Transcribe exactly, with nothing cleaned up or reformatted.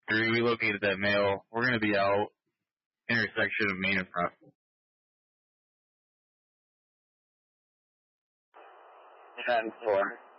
We located that male. We're going to be out intersection of Main and Front. ten four.